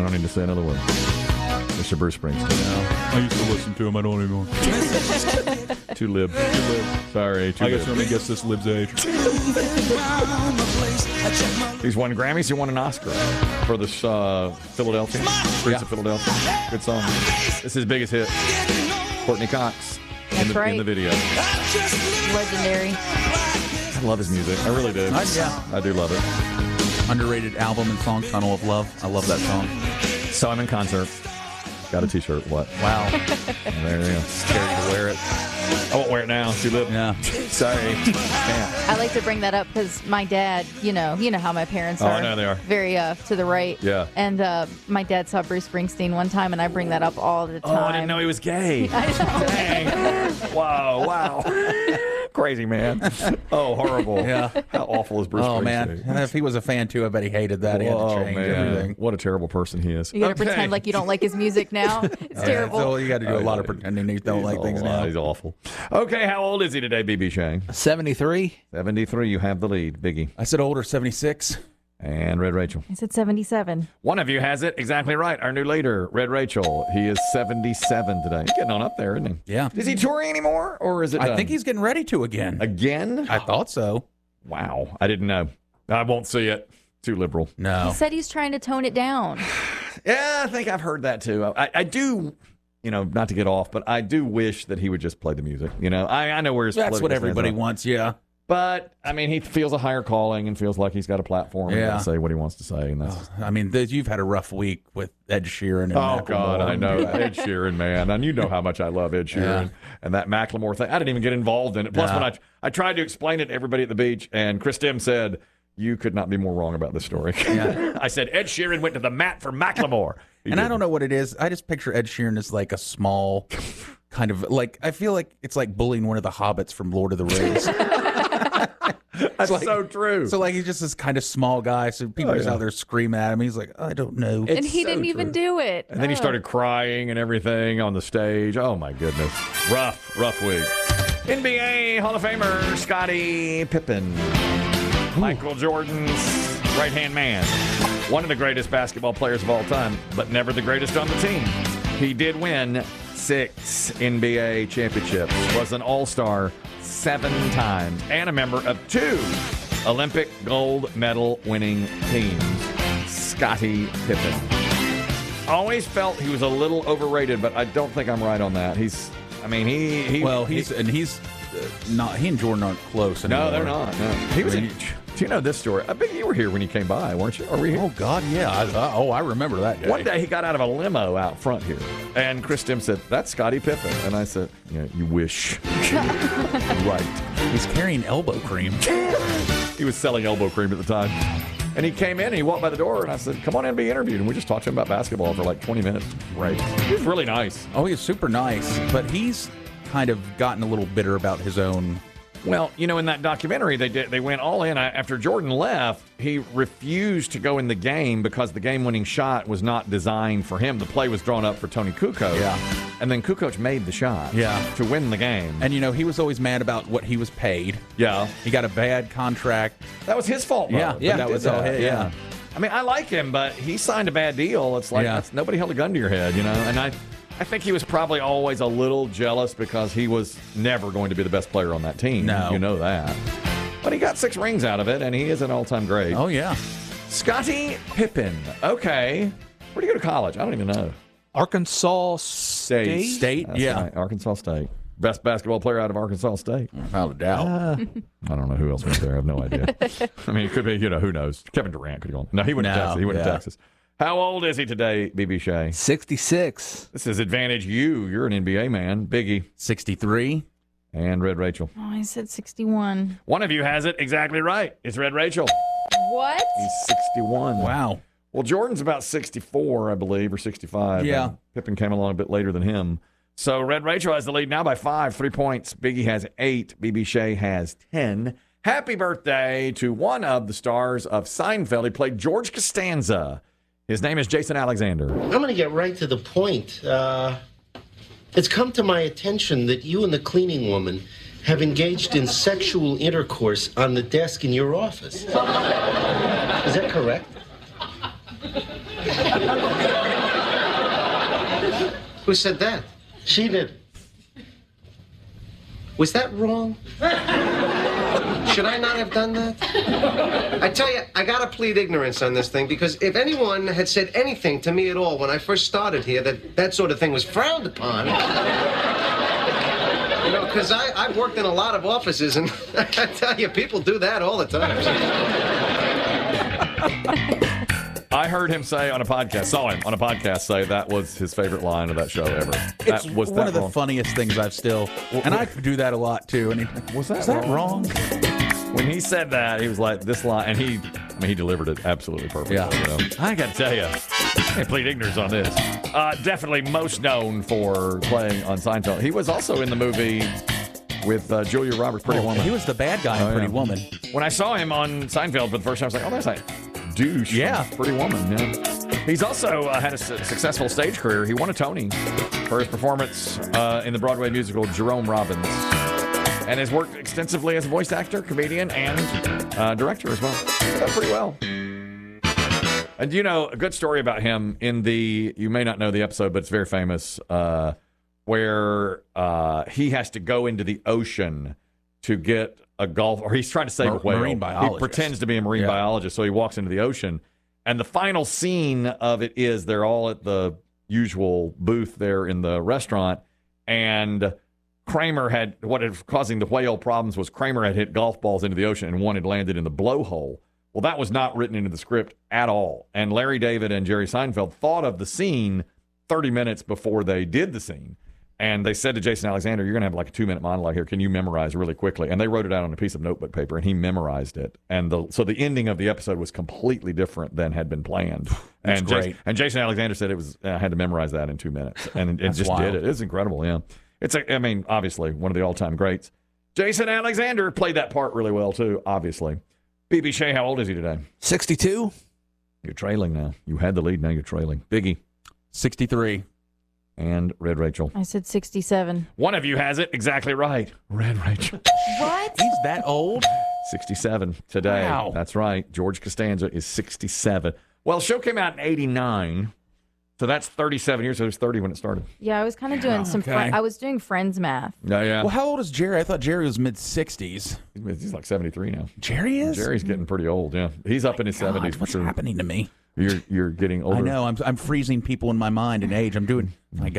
I don't need to say another word. Mr. Bruce Springsteen. I used to listen to him. I don't anymore. Too lib. Sorry, too I guess lib. let me guess this lib's age. He's won Grammys. He won an Oscar for this Philadelphia. Streets of Philadelphia. Good song. This is his biggest hit. Courtney Cox in the video. Legendary. I love his music. I really do. I do love it. Underrated album and song, Tunnel of Love. I love that song. Saw him in concert. Got a T-shirt. What? Wow. There you go. Scary to wear it. I won't wear it now. Too lip. Yeah. Sorry. Can't. I like to bring that up because my dad, you know how my parents Oh, are. I know they are. Very to the right. Yeah. And my dad saw Bruce Springsteen one time, and I bring that up all the time. Oh, I didn't know he was gay. I know. Dang. Wow. Crazy man. Oh, horrible. Yeah. How awful is Bruce Springsteen? Oh, man. If he was a fan, too, I bet he hated that. He had to change everything. What a terrible person he is. You gotta pretend like you don't like his music now. It's terrible. So you got to do a lot of pretending you don't like things now. He's awful. Okay, how old is he today, BB Shane? 73. 73. You have the lead, Biggie. I said older, 76. And Red Rachel. I said 77. One of you has it exactly right. Our new leader, Red Rachel. He is 77 today. He's getting on up there, isn't he? Yeah. Is he touring anymore, or is it I done? think he's getting ready to again. Again? I thought so. Wow. I didn't know. I won't see it. Too liberal. He No. said he's trying to tone it down. Yeah, I think I've heard that too. I do, not to get off, but I do wish that he would just play the music. I know where his That's political what everybody stands are. wants, yeah. But, I mean, he feels a higher calling and feels like he's got a platform and Yeah. can say what he wants to say. And that's... I mean, you've had a rough week with Ed Sheeran and Oh, Macklemore. God, I know. Ed Sheeran, man. And you know how much I love Ed Sheeran and that Macklemore thing. I didn't even get involved in it. Plus, when I tried to explain it to everybody at the beach, and Chris Dim said, you could not be more wrong about this story. Yeah. I said, Ed Sheeran went to the mat for Macklemore. And I don't know what it is. I just picture Ed Sheeran as like a small kind of like, I feel like it's like bullying one of the hobbits from Lord of the Rings. That's so true. So like he's just this kind of small guy. So people just out there screaming at him. He's like, I don't know. And he didn't even do it. And then he started crying and everything on the stage. Oh, my goodness. Rough week. NBA Hall of Famer Scottie Pippen. Michael Jordan's right-hand man. One of the greatest basketball players of all time, but never the greatest on the team. He did win 6 NBA championships, was an all-star 7 times, and a member of 2 Olympic gold medal winning teams. Scottie Pippen. Always felt he was a little overrated, but I don't think I'm right on that. He not. He and Jordan aren't close anymore. No, they're not. No. He was. Do you know this story? I bet you were here when he came by, weren't you? Are we here? Oh God, yeah. I remember that day. One day he got out of a limo out front here, and Chris Dim said, "That's Scottie Pippen," and I said, "Yeah, you wish." Right. He's carrying elbow cream. He was selling elbow cream at the time. And he came in and he walked by the door and I said, come on in and be interviewed. And we just talked to him about basketball for like 20 minutes. Right. He was really nice. Oh, he's super nice, but he's kind of gotten a little bitter about his own. Well, in that documentary, they went all in. After Jordan left, he refused to go in the game because the game-winning shot was not designed for him. The play was drawn up for Tony Kukoc. Yeah. And then Kukoc made the shot to win the game. And, he was always mad about what he was paid. Yeah. He got a bad contract. That was his fault, though. Yeah, that was all his. Yeah. I mean, I like him, but he signed a bad deal. It's like nobody held a gun to your head, And I think he was probably always a little jealous because he was never going to be the best player on that team. No. You know that. But he got 6 rings out of it, and he is an all-time great. Oh, yeah. Scottie Pippen. Okay. Where'd he go to college? I don't even know. Arkansas State. State? That's Yeah. right. Arkansas State. Best basketball player out of Arkansas State. Without a doubt. I don't know who else went there. I have no idea. I mean, it could be, who knows. Kevin Durant could have gone. No, he went to Texas. He went to Texas. How old is he today, BB Shea? 66. This is Advantage You. You're an NBA man. Biggie. 63. And Red Rachel. Oh, I said 61. One of you has it exactly right. It's Red Rachel. What? He's 61. Wow. Well, Jordan's about 64, I believe, or 65. Yeah. And Pippen came along a bit later than him. So Red Rachel has the lead now by 5, 3 points. Biggie has 8. BB Shea has 10. Happy birthday to one of the stars of Seinfeld. He played George Costanza. His name is Jason Alexander. I'm going to get right to the point. It's come to my attention that you and the cleaning woman have engaged in sexual intercourse on the desk in your office. Is that correct? Who said that? She did. Was that wrong? Should I not have done that? I tell you, I gotta plead ignorance on this thing, because if anyone had said anything to me at all when I first started here that sort of thing was frowned upon, you know, because I've worked in a lot of offices, and I tell you, people do that all the time. I heard him say on a podcast, saw him on a podcast say that was his favorite line of that show ever. It's That was one of the wrong. funniest things I've still, and I do that a lot too. And Was that is that wrong? When he said that, he was like, this line, and he delivered it absolutely perfectly. Yeah. You know? I got to tell you, I can't plead ignorance on this. Definitely most known for playing on Seinfeld. He was also in the movie with Julia Roberts, Pretty Woman. He was the bad guy in Pretty Woman. When I saw him on Seinfeld for the first time, I was like, oh, that's like douche. Yeah. From Pretty Woman. Yeah. He's also had a successful stage career. He won a Tony for his performance in the Broadway musical Jerome Robbins, and has worked extensively as a voice actor, comedian, and director as well. Done pretty well. And you know, a good story about him you may not know the episode, but it's very famous, where he has to go into the ocean to get a golf, or he's trying to save a whale. Marine biologist. He pretends to be a marine biologist, so he walks into the ocean. And the final scene of it is they're all at the usual booth there in the restaurant, and Kramer had, what was causing the whale problems was Kramer had hit golf balls into the ocean and one had landed in the blowhole. Well, that was not written into the script at all. And Larry David and Jerry Seinfeld thought of the scene 30 minutes before they did the scene. And they said to Jason Alexander, you're going to have like a 2-minute monologue here. Can you memorize really quickly? And they wrote it out on a piece of notebook paper, and he memorized it. And so the ending of the episode was completely different than had been planned. That's great. And Jason Alexander said it was I had to memorize that in 2 minutes. And it just wild. did it. It's incredible, yeah. Obviously, one of the all-time greats. Jason Alexander played that part really well, too, obviously. B.B. Shea, how old is he today? 62. You're trailing now. You had the lead, now you're trailing. Biggie. 63. And Red Rachel. I said 67. One of you has it exactly right. Red Rachel. What? He's that old? 67 today. Wow. That's right. George Costanza is 67. Well, the show came out in 89. So that's 37 years. So it was 30 when it started. Yeah, I was kind of doing some. Okay. I was doing Friends math. Yeah. Well, how old is Jerry? I thought Jerry was mid-60s. He's like 73 now. Jerry is? Jerry's getting pretty old, yeah. He's up in his 70s. What's happening to me? You're getting older. I know. I'm freezing people in my mind and age. I'm doing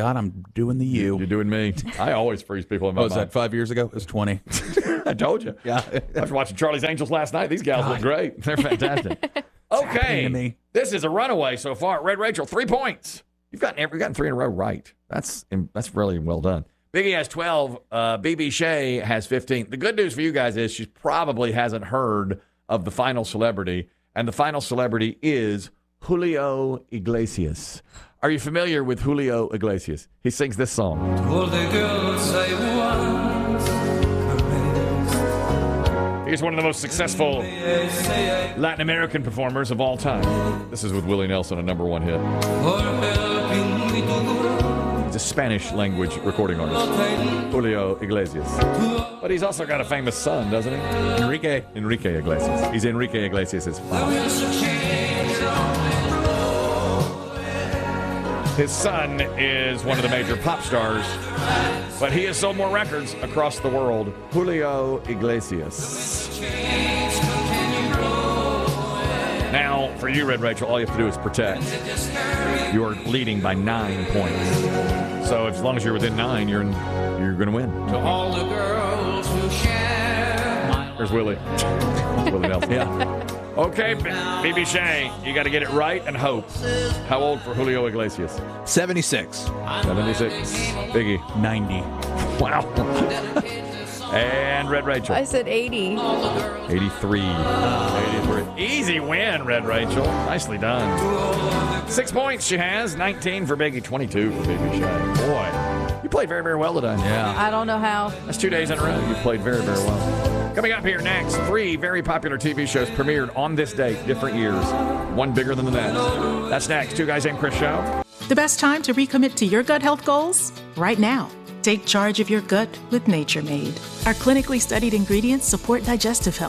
the you. You're doing me. I always freeze people in my Was mind. that 5 years ago? It was 20. I told you. Yeah. I was watching Charlie's Angels last night. These gals look great. They're fantastic. happening Okay. to me. This is a runaway so far. Red Rachel, 3 points. You've gotten 3 in a row right. That's really well done. Biggie has 12. BB Shea has 15. The good news for you guys is she probably hasn't heard of the final celebrity, and the final celebrity is Julio Iglesias. Are you familiar with Julio Iglesias? He sings this song. He's one of the most successful Latin American performers of all time. This is with Willie Nelson, a #1 hit. He's a Spanish language recording artist, Julio Iglesias. But he's also got a famous son, doesn't he? Enrique Iglesias. He's Enrique Iglesias' father. His son is one of the major pop stars, but he has sold more records across the world. Julio Iglesias. Now, for you, Red Rachel, all you have to do is protect. You're leading by 9 points. So as long as you're within 9, you're going to win. To all the girls who share my There's Willie. Willie Nelson. Yeah. Okay, BB Shea, you got to get it right and hope. How old for Julio Iglesias? 76. 76. Biggie. 90. Wow. And Red Rachel. I said 80. 83. 83. Easy win, Red Rachel. Nicely done. 6 points she has. 19 for Biggie. 22 for BB Shea. Boy, you played very, very well today. Yeah. I don't know how. That's 2 days in a row. You played very, very well. Coming up here next, 3 very popular TV shows premiered on this date, different years. One bigger than the next. That's next. 2 Guys Named Chris show. The best time to recommit to your gut health goals? Right now. Take charge of your gut with Nature Made. Our clinically studied ingredients support digestive health,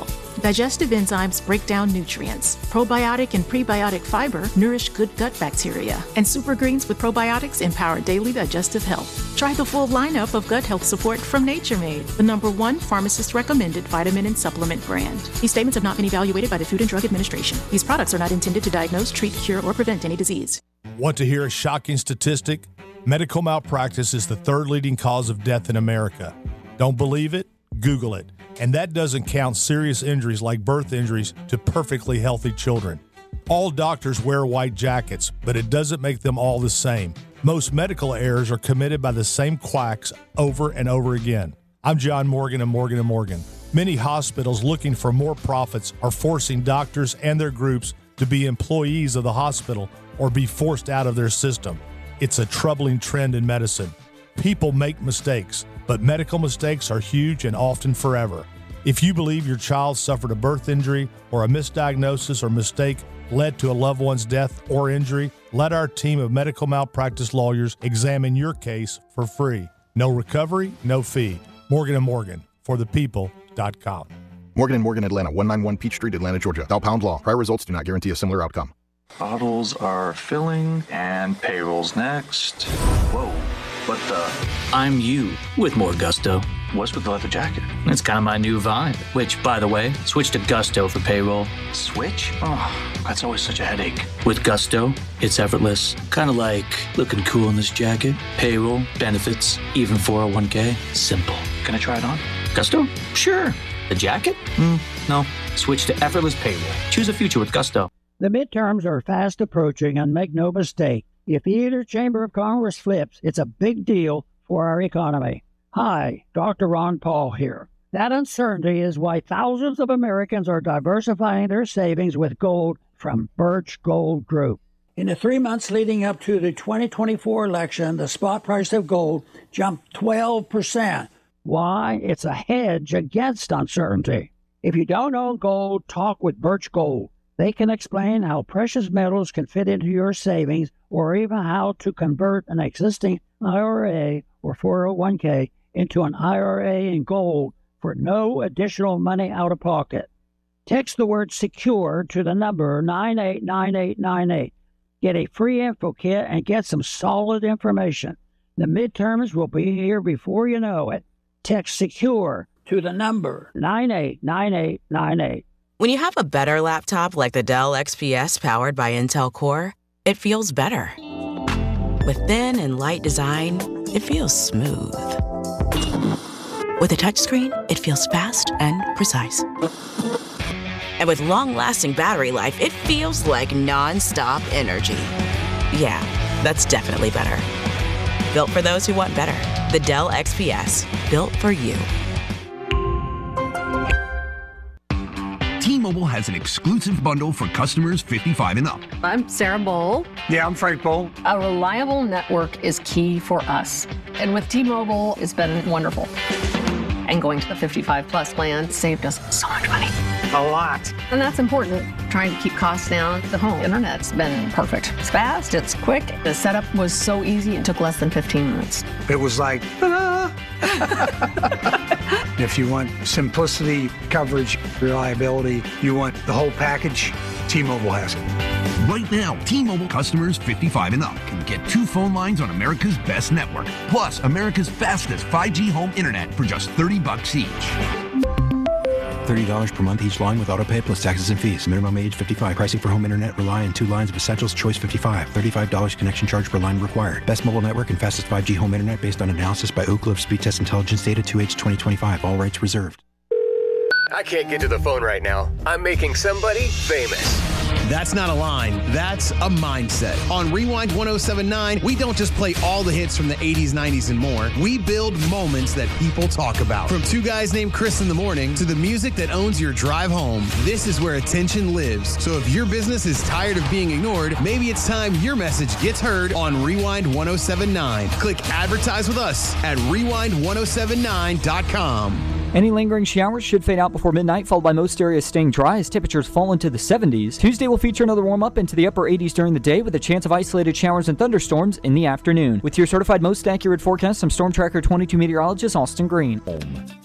Digestive enzymes break down nutrients. Probiotic and prebiotic fiber nourish good gut bacteria. And Super Greens with probiotics empower daily digestive health. Try the full lineup of gut health support from Nature Made, the #1 pharmacist-recommended vitamin and supplement brand. These statements have not been evaluated by the Food and Drug Administration. These products are not intended to diagnose, treat, cure, or prevent any disease. Want to hear a shocking statistic? Medical malpractice is the third leading cause of death in America. Don't believe it? Google it. And that doesn't count serious injuries like birth injuries to perfectly healthy children. All doctors wear white jackets, but it doesn't make them all the same. Most medical errors are committed by the same quacks over and over again. I'm John Morgan of Morgan & Morgan. Many hospitals looking for more profits are forcing doctors and their groups to be employees of the hospital or be forced out of their system. It's a troubling trend in medicine. People make mistakes, but medical mistakes are huge and often forever. If you believe your child suffered a birth injury or a misdiagnosis or mistake led to a loved one's death or injury, let our team of medical malpractice lawyers examine your case for free. No recovery, no fee. Morgan & Morgan, forthepeople.com. Morgan & Morgan, Atlanta, 191 Peach Street, Atlanta, Georgia. Dow-Pound Law. Prior results do not guarantee a similar outcome. Bottles are filling, and payroll's next. Whoa, what the? I'm you with more gusto. What's with the leather jacket? It's kind of my new vibe. Which, by the way, switch to Gusto for payroll. Switch? Oh, that's always such a headache. With Gusto, it's effortless. Kind of like looking cool in this jacket. Payroll, benefits, even 401k. Simple. Can I try it on? Gusto? Sure. The jacket? No. Switch to effortless payroll. Choose a future with Gusto. The midterms are fast approaching, and make no mistake, if either chamber of Congress flips, it's a big deal for our economy. Hi, Dr. Ron Paul here. That uncertainty is why thousands of Americans are diversifying their savings with gold from Birch Gold Group. In the 3 months leading up to the 2024 election, the spot price of gold jumped 12%. Why? It's a hedge against uncertainty. If you don't own gold, talk with Birch Gold. They can explain how precious metals can fit into your savings or even how to convert an existing IRA or 401k into an IRA in gold for no additional money out of pocket. Text the word SECURE to the number 989898. Get a free info kit and get some solid information. The midterms will be here before you know it. Text SECURE to the number 989898. When you have a better laptop like the Dell XPS powered by Intel Core, it feels better. With thin and light design, it feels smooth. With a touchscreen, it feels fast and precise. And with long-lasting battery life, it feels like non-stop energy. Yeah, that's definitely better. Built for those who want better. The Dell XPS, built for you. T-Mobile has an exclusive bundle for customers 55 and up. I'm Sarah Bowl. Yeah, I'm Frank Bowl. A reliable network is key for us. And with T-Mobile, it's been wonderful. And going to the 55 plus plan saved us so much money. A lot. And that's important. Trying to keep costs down. The home internet's been perfect. It's fast, it's quick. The setup was so easy, it took less than 15 minutes. It was like, ta-da! If you want simplicity, coverage, reliability, you want the whole package, T-Mobile has it. Right now, T-Mobile customers 55 and up can get 2 phone lines on America's best network, plus America's fastest 5G home internet for just $30 each. $30 per month each line with autopay plus taxes and fees. Minimum age 55. Pricing for home internet rely on 2 lines of Essentials. Choice 55. $35 connection charge per line required. Best mobile network and fastest 5G home internet based on analysis by Oak Cliff Speed Test Intelligence data 2H 2025. All rights reserved. I can't get to the phone right now. I'm making somebody famous. That's not a line. That's a mindset. On Rewind 107.9, we don't just play all the hits from the 80s, 90s, and more. We build moments that people talk about. From 2 guys named Chris in the morning to the music that owns your drive home. This is where attention lives. So if your business is tired of being ignored, maybe it's time your message gets heard on Rewind 107.9. Click advertise with us at rewind1079.com. Any lingering showers should fade out before midnight, followed by most areas staying dry as temperatures fall into the 70s. Tuesday will feature another warm-up into the upper 80s during the day with a chance of isolated showers and thunderstorms in the afternoon. With your certified most accurate forecast, I'm Storm Tracker 22 meteorologist Austin Green.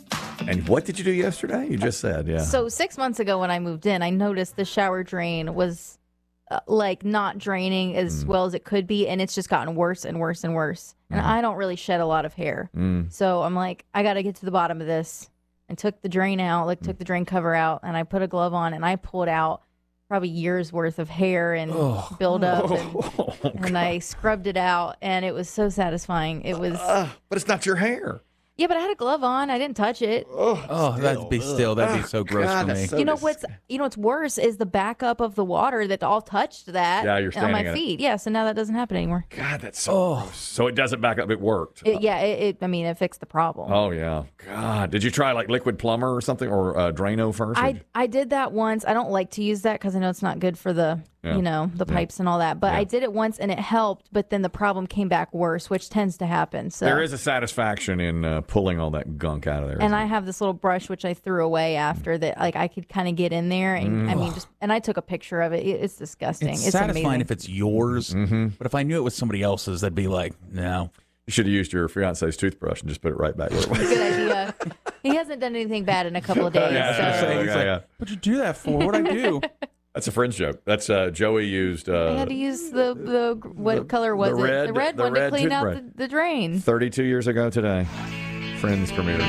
And what did you do yesterday? You just said, yeah. So 6 months ago when I moved in, I noticed the shower drain was not draining as well as it could be, and it's just gotten worse and worse and worse. And I don't really shed a lot of hair. So I'm like, I got to get to the bottom of this. And took the drain out, took the drain cover out, and I put a glove on, and I pulled out probably years worth of hair and buildup, and I scrubbed it out, and it was so satisfying. It was, but it's not your hair. Yeah, but I had a glove on. I didn't touch it. That'd be so gross for me. You know what's worse is the backup of the water that all touched that you're on my standing in feet. Yeah, so now that doesn't happen anymore. God, that's so gross. So it doesn't back up. It worked. It fixed the problem. Oh, yeah. God. Did you try like liquid plumber or something or Drano first? I did that once. I don't like to use that because I know it's not good for the pipes and all that. But I did it once and it helped. But then the problem came back worse, which tends to happen. So there is a satisfaction in pulling all that gunk out of there. And I have this little brush which I threw away after that. Like I could kind of get in there, and and I took a picture of it. It's disgusting. It's satisfying amazing if it's yours. But if I knew it was somebody else's, I'd be like, no. You should have used your fiance's toothbrush and just put it right back where it was. Good idea. He hasn't done anything bad in a couple of days. What'd you do that for? What'd I do? That's a Friends joke. That's Joey used. I had to use the what color was it? The red one to clean out the drain. 32 years ago today, Friends premiered.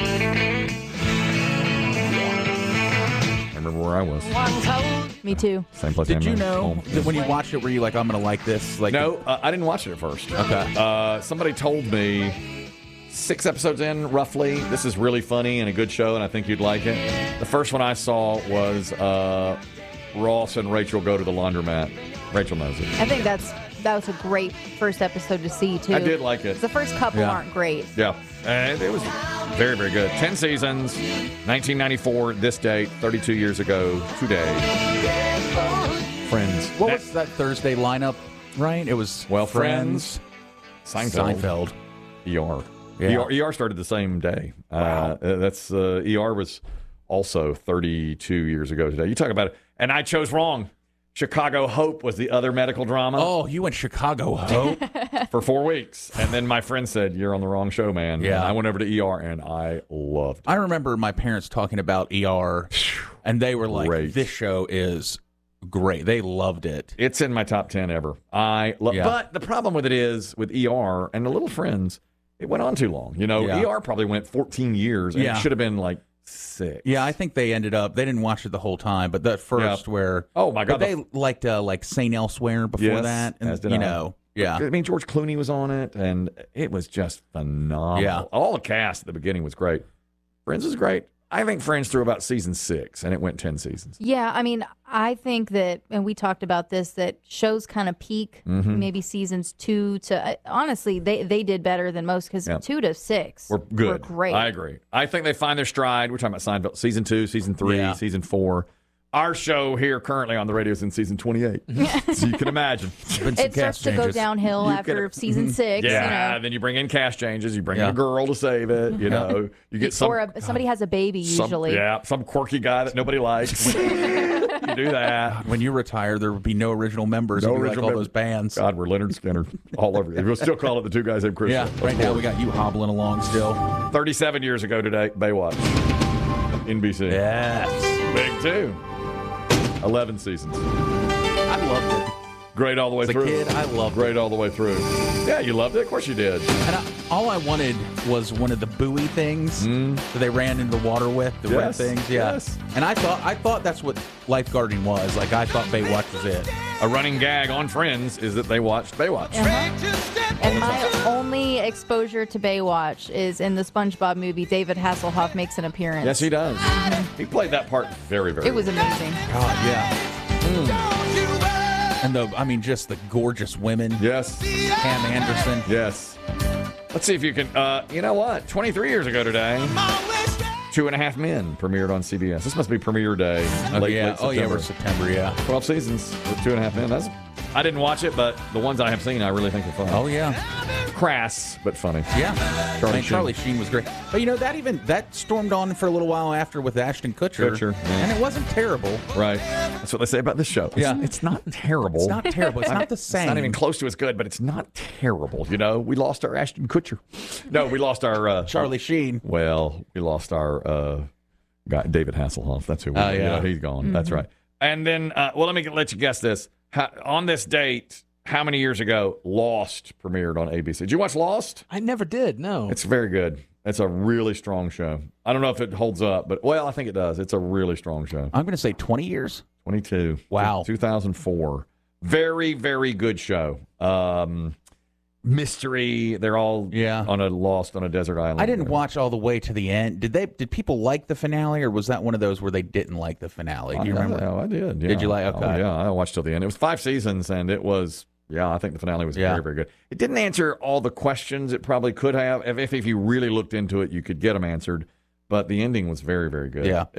I remember where I was. Me too. Same place. Did you know that when you watched it, were you like, I'm going to like this? Like, no, I didn't watch it at first. Okay. Somebody told me 6 episodes in, roughly, this is really funny and a good show, and I think you'd like it. The first one I saw was Ross and Rachel go to the laundromat. Rachel knows it. I think that was a great first episode to see, too. I did like it. The first couple aren't great. Yeah. And it was very, very good. 10 seasons, 1994, this date, 32 years ago today. Friends. What was that Thursday lineup, right? It was Friends, Seinfeld. ER. Yeah. ER started the same day. Wow. ER was also 32 years ago today. You talk about it. And I chose wrong. Chicago Hope was the other medical drama. Oh, you went Chicago Hope for 4 weeks. And then my friend said, you're on the wrong show, man. Yeah. And I went over to ER, and I loved it. I remember my parents talking about ER, and they were like, this show is great. They loved it. It's in my top 10 ever. But the problem with it is, with ER and the Little Friends, it went on too long. ER probably went 14 years, and it should have been like 6. Yeah, I think they ended up, they didn't watch it the whole time, but that first where, oh my God, but they liked like St. Elsewhere before that, and as did I. Yeah, I mean, George Clooney was on it, and it was just phenomenal. Yeah, all the cast at the beginning was great. Friends is great. I think Friends through about season 6, and it went 10 seasons. Yeah, I mean, I think that, and we talked about this, that shows kind of peak maybe seasons 2 to, honestly, they did better than most because 2 to 6 were good. Were great. I agree. I think they find their stride. We're talking about Seinfeld, season 2, season 3, season 4. Our show here currently on the radio is in season 28. So you can imagine. It starts to go downhill after season 6. Yeah, then you bring in cast changes. You bring in a girl to save it. You know, you get some. Or somebody has a baby usually. Some quirky guy that nobody likes. You do that. When you retire, there would be no original members. No original like all those bands. God, we're Leonard Skinner all over. We'll still call it the Two Guys Named Chris. Yeah, right now we got you hobbling along still. 37 years ago today, Baywatch. NBC. Yes. Big too. 11 seasons. I loved it. Great all the way through. As a kid, I loved it. Great all the way through. Yeah, you loved it? Of course you did. And all I wanted was one of the buoy things that they ran into the water with, the red things. Yeah. Yes. And I thought that's what lifeguarding was. Like, I thought Baywatch was it. A running gag on Friends is that they watched Baywatch. And my only exposure to Baywatch is in the SpongeBob movie. David Hasselhoff makes an appearance. Yes, he does. He played that part very, very well. It was amazing. God, yeah. And just the gorgeous women. Yes. Pam Anderson. Yes. Let's see if you can, you know what? 23 years ago today, 2.5 Men premiered on CBS. This must be premiere day. Late September. We're September, 12 seasons with 2.5 Men. That's I didn't watch it, but the ones I have seen, I really think are funny. Oh, yeah. Crass, but funny. Yeah. Charlie Sheen was great. But, that stormed on for a little while after with Ashton Kutcher. And it wasn't terrible. Right. That's what they say about this show. It's not terrible. It's not terrible. It's not the same. It's not even close to as good, but it's not terrible. We lost our Ashton Kutcher. No, we lost our... Charlie Sheen. Well, we lost our guy, David Hasselhoff. That's who we he's gone. Mm-hmm. That's right. And then, let me let you guess this. On this date... How many years ago Lost premiered on ABC? Did you watch Lost? I never did, no. It's very good. It's a really strong show. I don't know if it holds up, but, I think it does. It's a really strong show. I'm going to say 20 years. 22. Wow. 2004. Very, very good show. Mystery. They're all lost on a desert island. I didn't watch all the way to the end. Did people like the finale, or was that one of those where they didn't like the finale? Do you remember? I did. Yeah. Did you like? Okay. Oh, yeah, I watched till the end. It was 5 seasons, and it was. Yeah, I think the finale was very, very good. It didn't answer all the questions it probably could have. If you really looked into it, you could get them answered. But the ending was very, very good. Yeah.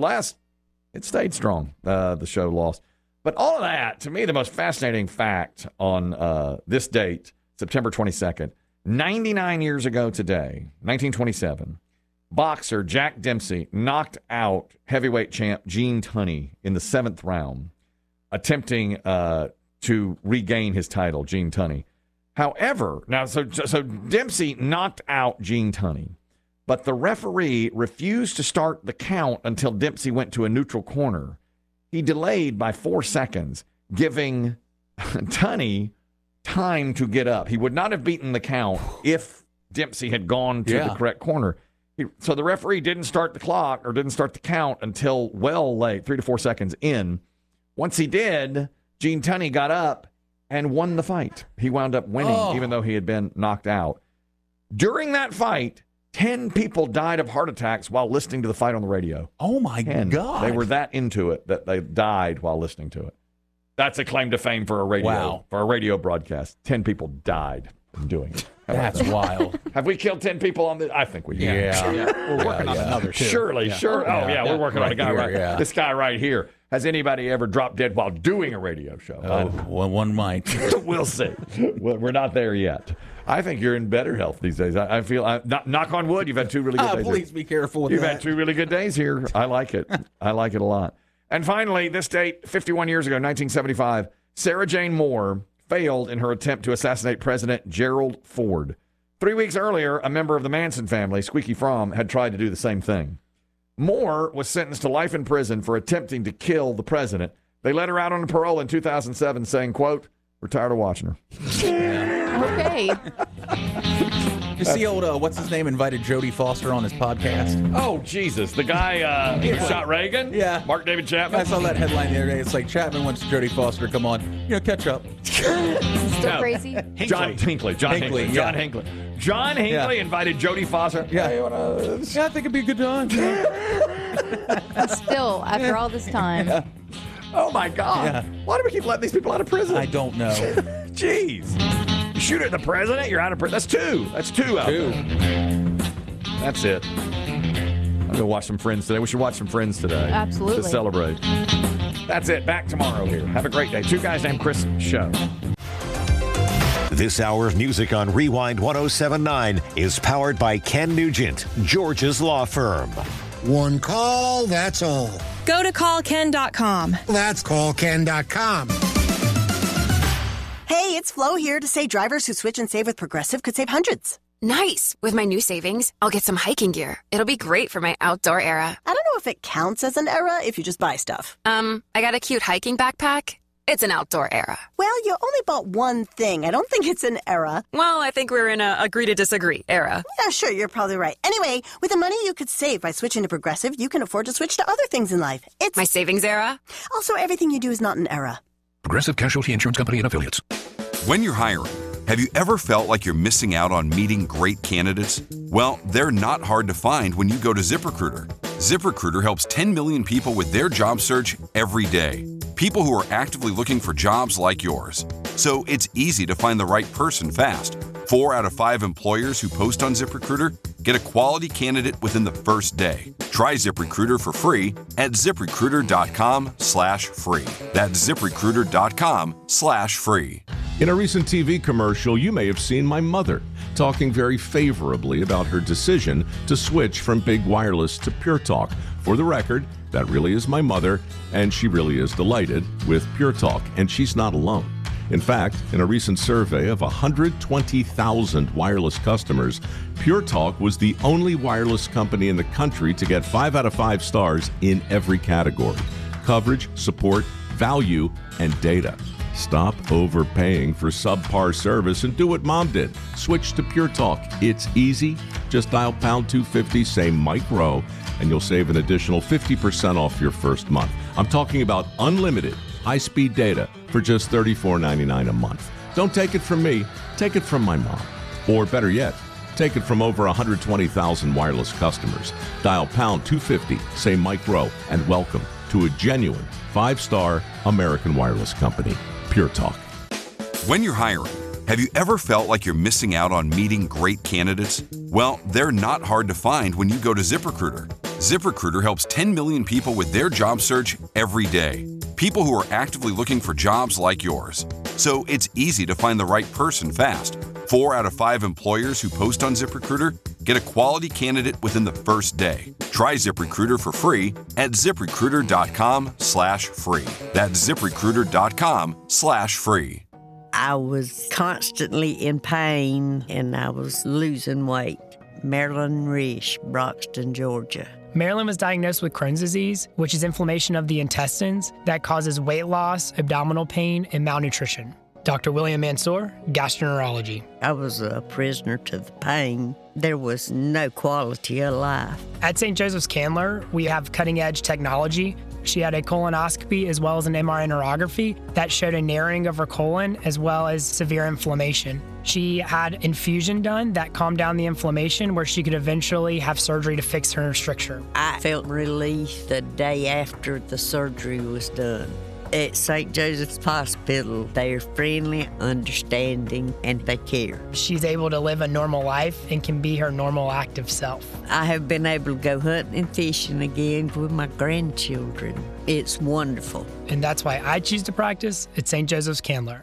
It stayed strong, the show Lost. But all of that, to me, the most fascinating fact on this date, September 22nd, 99 years ago today, 1927, boxer Jack Dempsey knocked out heavyweight champ Gene Tunney in the 7th round, attempting to regain his title, Gene Tunney. However, so Dempsey knocked out Gene Tunney, but the referee refused to start the count until Dempsey went to a neutral corner. He delayed by 4 seconds, giving Tunney time to get up. He would not have beaten the count if Dempsey had gone to the correct corner. So the referee didn't start the clock or didn't start the count until well late, 3 to 4 seconds in. Once he did, Gene Tunney got up and won the fight. He wound up winning, even though he had been knocked out. During that fight, 10 people died of heart attacks while listening to the fight on the radio. Oh, my God. They were that into it that they died while listening to it. That's a claim to fame for a radio broadcast. 10 people died doing it. That's wild. Have we killed 10 people on this? I think we have. Yeah. We're working on another, too. Surely. We're working on a guy this guy right here. Has anybody ever dropped dead while doing a radio show? Well, one might. We'll see. We're not there yet. I think you're in better health these days. I feel, knock on wood, you've had 2 really good days. Please be careful with You've had 2 really good days here. I like it. I like it a lot. And finally, this date, 51 years ago, 1975, Sarah Jane Moore failed in her attempt to assassinate President Gerald Ford. 3 weeks earlier, a member of the Manson family, Squeaky Fromm, had tried to do the same thing. Moore was sentenced to life in prison for attempting to kill the president. They let her out on parole in 2007 saying, quote, "We're tired of watching her." Okay. You see old, what's his name, invited Jodie Foster on his podcast? Oh, Jesus. The guy who shot Reagan? Yeah. Mark David Chapman? I saw that headline the other day. It's like, Chapman wants Jodie Foster to come on. Catch up. Still crazy? John Hinckley. John Hinckley invited Jodie Foster. Yeah. Hey, I think it'd be a good time. Still, after all this time. Yeah. Oh, my God. Yeah. Why do we keep letting these people out of prison? I don't know. Jeez. You shoot at the president, you're out of prison. That's 2. That's 2 out there. That's it. I'm going to watch some Friends today. We should watch some Friends today. Absolutely. To celebrate. That's it. Back tomorrow here. Have a great day. 2 Guys Named Chris show. This hour of music on Rewind 107.9 is powered by Ken Nugent, George's law firm. One call, that's all. Go to callken.com. That's callken.com. Hey, it's Flo here to say drivers who switch and save with Progressive could save hundreds. Nice. With my new savings, I'll get some hiking gear. It'll be great for my outdoor era. I don't know if it counts as an era if you just buy stuff. I got a cute hiking backpack. It's an outdoor era. Well, you only bought one thing. I don't think it's an era. Well, I think we're in a agree to disagree era. Yeah, sure, you're probably right. Anyway, with the money you could save by switching to Progressive, you can afford to switch to other things in life. It's my savings era. Also, everything you do is not an era. Progressive Casualty Insurance Company and Affiliates. When you're hiring, have you ever felt like you're missing out on meeting great candidates? Well, they're not hard to find when you go to ZipRecruiter. ZipRecruiter helps 10 million people with their job search every day. People who are actively looking for jobs like yours. So it's easy to find the right person fast. 4 out of 5 employers who post on ZipRecruiter Get a quality candidate within the first day. Try ZipRecruiter for free at ZipRecruiter.com/free. That's ZipRecruiter.com/free. In a recent TV commercial, you may have seen my mother talking very favorably about her decision to switch from Big Wireless to Pure Talk. For the record, that really is my mother, and she really is delighted with Pure Talk, and she's not alone. In fact, in a recent survey of 120,000 wireless customers, Pure Talk was the only wireless company in the country to get 5 out of 5 stars in every category: coverage, support, value, and data. Stop overpaying for subpar service and do what Mom did. Switch to Pure Talk. It's easy. Just dial pound 250, say Mike Rowe, and you'll save an additional 50% off your first month. I'm talking about unlimited high-speed data for just $34.99 a month. Don't take it from me. Take it from my mom. Or better yet, take it from over 120,000 wireless customers. Dial pound 250, say Mike Rowe, and welcome to a genuine 5-star American wireless company, Pure Talk. When you're hiring, have you ever felt like you're missing out on meeting great candidates? Well, they're not hard to find when you go to ZipRecruiter. ZipRecruiter helps 10 million people with their job search every day. People who are actively looking for jobs like yours. So it's easy to find the right person fast. 4 out of 5 employers who post on ZipRecruiter get a quality candidate within the first day. Try ZipRecruiter for free at ZipRecruiter.com/free. That's ZipRecruiter.com/free. I was constantly in pain and I was losing weight. Marilyn Risch, Broxton, Georgia. Marilyn was diagnosed with Crohn's disease, which is inflammation of the intestines that causes weight loss, abdominal pain, and malnutrition. Dr. William Mansour, gastroenterology. I was a prisoner to the pain. There was no quality of life. At St. Joseph's Candler, we have cutting-edge technology. She had a colonoscopy as well as an MRI neurography that showed a narrowing of her colon as well as severe inflammation. She had infusion done that calmed down the inflammation where she could eventually have surgery to fix her stricture. I felt relief the day after the surgery was done. At St. Joseph's Hospital, they're friendly, understanding, and they care. She's able to live a normal life and can be her normal active self. I have been able to go hunting and fishing again with my grandchildren. It's wonderful. And that's why I choose to practice at St. Joseph's Candler.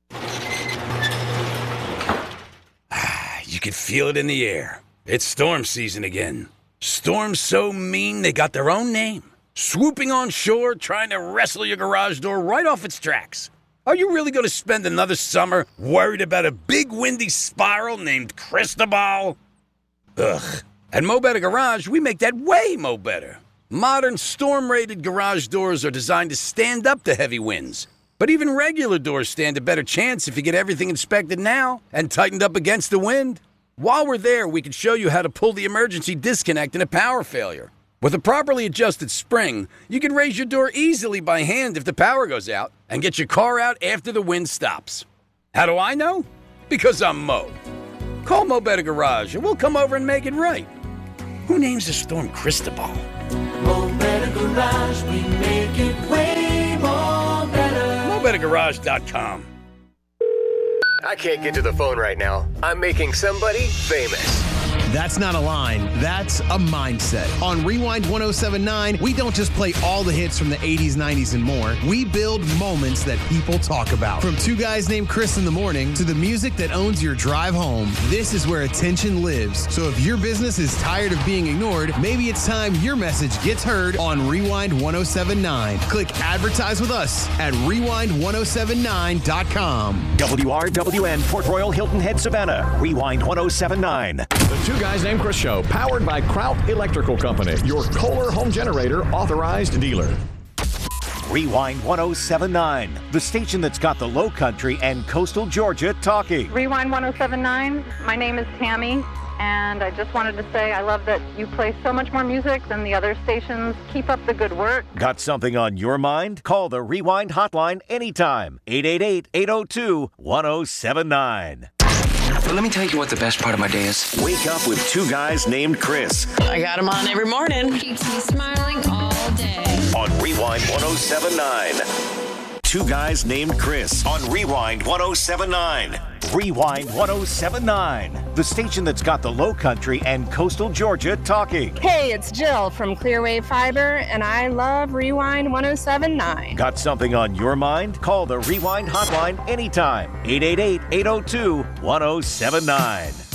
You can feel it in the air. It's storm season again. Storms so mean they got their own name. Swooping on shore, trying to wrestle your garage door right off its tracks. Are you really going to spend another summer worried about a big windy spiral named Cristobal? Ugh. At Mo Better Garage, we make that way mo better. Modern storm-rated garage doors are designed to stand up to heavy winds. But even regular doors stand a better chance if you get everything inspected now and tightened up against the wind. While we're there, we can show you how to pull the emergency disconnect in a power failure. With a properly adjusted spring, you can raise your door easily by hand if the power goes out and get your car out after the wind stops. How do I know? Because I'm Mo. Call Mo Better Garage and we'll come over and make it right. Who names a storm Cristobal? Mo Better Garage, we make it way more better. MoBetterGarage.com. I can't get to the phone right now. I'm making somebody famous. That's not a line, that's a mindset. On Rewind 1079, we don't just play all the hits from the 80s, 90s, and more. We build moments that people talk about. From Two Guys Named Chris in the Morning to the music that owns your drive home, this is where attention lives. So if your business is tired of being ignored, maybe it's time your message gets heard on Rewind 1079. Click advertise with us at rewind1079.com. WRWN Port Royal Hilton Head Savannah, Rewind 1079. The Two Guys Named Chris Show, powered by Kraut Electrical Company, your Kohler home generator authorized dealer. Rewind 1079, the station that's got the Low Country and Coastal Georgia talking. Rewind 1079, my name is Tammy, and I just wanted to say I love that you play so much more music than the other stations. Keep up the good work. Got something on your mind? Call the Rewind hotline anytime. 888-802-1079. But let me tell you what the best part of my day is. Wake up with Two Guys Named Chris. I got him on every morning. Keeps me smiling all day. On Rewind 1079. Two Guys Named Chris on Rewind 1079. Rewind 1079, the station that's got the Low Country and Coastal Georgia talking. Hey, it's Jill from Clearwave Fiber, and I love Rewind 1079. Got something on your mind? Call the Rewind hotline anytime. 888-802-1079.